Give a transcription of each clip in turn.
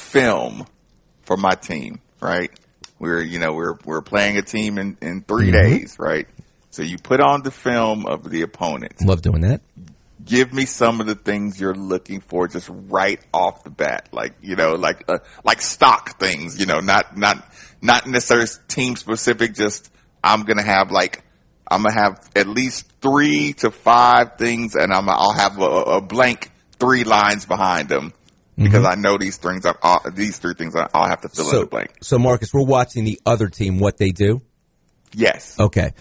film for my team, right? We're playing a team in 3 days, right? So you put on the film of the opponent. Love doing that. Give me some of the things you're looking for just right off the bat, like stock things, not necessarily team specific. Just I'm gonna have at least 3 to 5 things, and I'll have a blank 3 lines behind them because I know these 3 things I'll have to fill in the blank. So Marcus, we're watching the other team, what they do. Yes. Okay.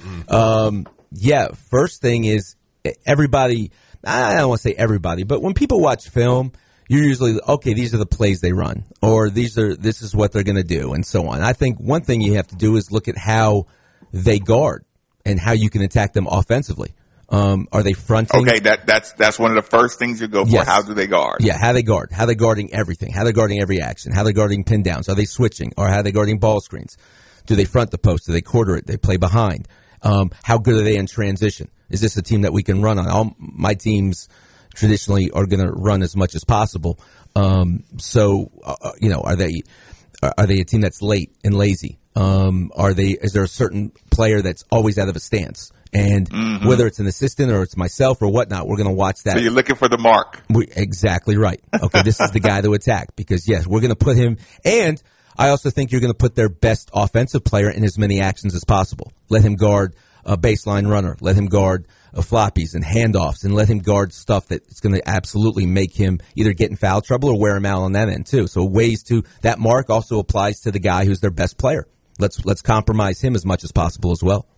First thing is everybody. I don't want to say everybody, but when people watch film, you're usually, okay, these are the plays they run, or this is what they're going to do, and so on. I think one thing you have to do is look at how they guard and how you can attack them offensively. Are they fronting? Okay, that's one of the first things you go for. Yes. How do they guard? Yeah, how they guard. How they're guarding everything. How they're guarding every action. How they're guarding pin downs. Are they switching? Or how they guarding ball screens? Do they front the post? Do they quarter it? Do they play behind? How good are they in transition? Is this a team that we can run on? All my teams traditionally are going to run as much as possible. Are they a team that's late and lazy? Is there a certain player that's always out of a stance? And whether it's an assistant or it's myself or whatnot, we're going to watch that. So you're looking for the mark. Exactly right. Okay, this is the guy to attack because, yes, we're going to put him. And I also think you're going to put their best offensive player in as many actions as possible. Let him guard a baseline runner. Let him guard floppies and handoffs, and let him guard stuff that's going to absolutely make him either get in foul trouble or wear him out on that end too. So that mark also applies to the guy who's their best player. Let's compromise him as much as possible as well.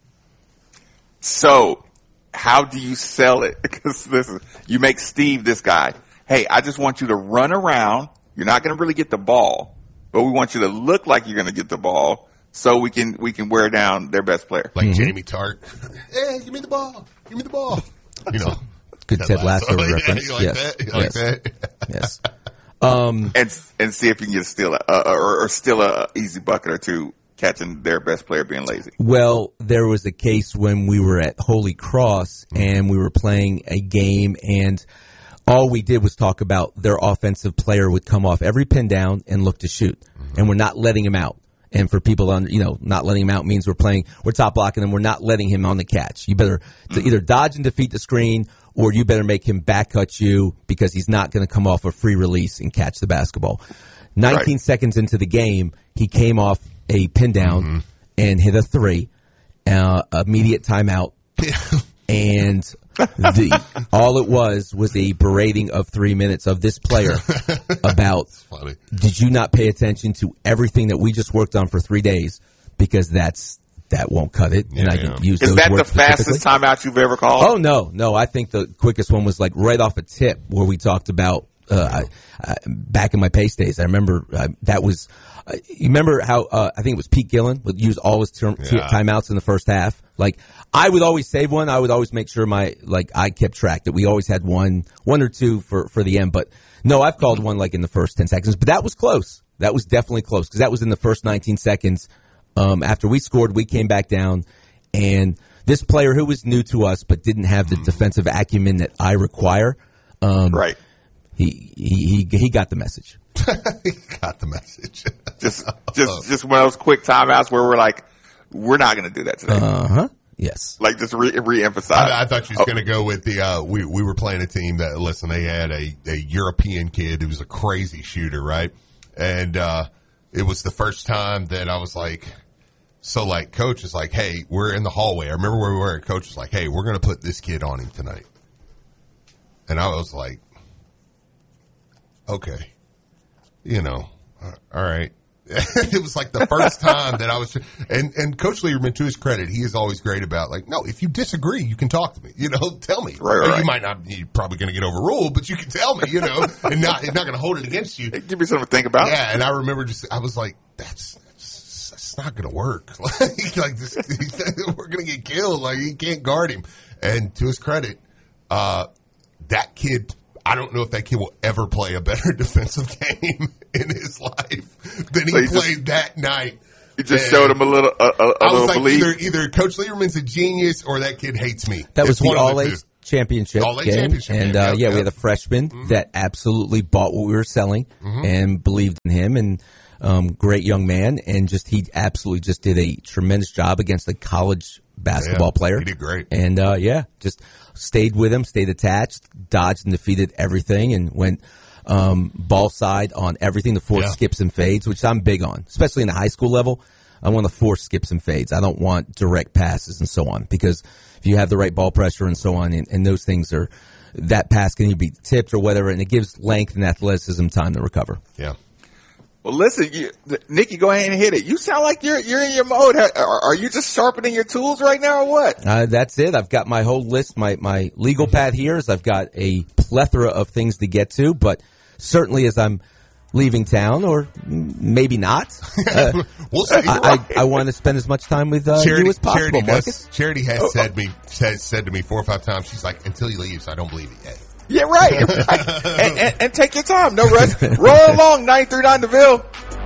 So how do you sell it? Because you make Steve this guy. Hey, I just want you to run around. You're not going to really get the ball, but we want you to look like you're going to get the ball. So we can wear down their best player. Like Jamie Tart. Hey, give me the ball. Give me the ball. Good Ted Lasso reference. You like that? You like that? Yes. And see if you can get steal a easy bucket or two catching their best player being lazy. Well, there was a case when we were at Holy Cross and we were playing a game, and all we did was talk about their offensive player would come off every pin down and look to shoot, and we're not letting him out. And for people not letting him out means we're top blocking him. We're not letting him on the catch. You better either dodge and defeat the screen, or you better make him back cut you because he's not going to come off a free release and catch the basketball. 19 seconds into the game, he came off a pin down and hit a 3, immediate timeout. And all it was a berating of 3 minutes of this player about, did you not pay attention to everything that we just worked on for 3 days? Because that won't cut it. Yeah, and I can use Is those that the words fastest timeout you've ever called? Oh, no. I think the quickest one was like right off a tip where we talked about back in my Pace days. I remember that was you remember how I think it was Pete Gillen would use all his timeouts in the first half. Like I would always save one. I would always make sure I kept track that we always had one or two for the end. But no, I've called one like in the first 10 seconds. But that was close. That was definitely close because that was in the first 19 seconds. After we scored, we came back down, and this player who was new to us but didn't have the defensive acumen that I require, right? He got the message. He got the message. just one of those quick timeouts where we're like, we're not going to do that today. Yes. Like just re-emphasize. I thought you was going to go with the we were playing a team that they had a European kid who was a crazy shooter, right? And it was the first time that I was like, coach is like, hey, we're in the hallway. I remember where we were, and coach was like, hey, we're going to put this kid on him tonight. And I was like, okay, all right. It was like the first time that I was, and Coach Lieberman, to his credit, he is always great about no, if you disagree, you can talk to me, tell me. Right. You might not, you're probably going to get overruled, but you can tell me, and not going to hold it against you. Give me something to think about. Yeah. And I remember I was like, that's not going to work. We're going to get killed. You can't guard him. And to his credit, that kid, I don't know if that kid will ever play a better defensive game in his life than he played that night. You just showed him a little I was like, belief. Either Coach Lieberman's a genius or that kid hates me. That was the all-age championship game. Championship and game. we had a freshman that absolutely bought what we were selling and believed in him, and great young man, and he absolutely just did a tremendous job against a college basketball player. He did great. And just stayed with him, stayed attached, dodged and defeated everything, and went ball side on everything, the 4 skips and fades, which I'm big on, especially in the high school level. I want the 4 skips and fades. I don't want direct passes and so on, because if you have the right ball pressure and so on, and those things that pass can either be tipped or whatever, and it gives length and athleticism time to recover. Yeah. Well, listen, Nikki, go ahead and hit it. You sound like you're in your mode. Are you just sharpening your tools right now, or what? That's it. I've got my whole list. My legal pad here is I've got a plethora of things to get to, but certainly as I'm leaving town, or maybe not, we'll see. I want to spend as much time with you as possible, Marcus. Charity has said to me 4 or 5 times, she's like, until he leaves, I don't believe it yet. Yeah, right. and take your time. No rush. Roll along, 939 DeVille.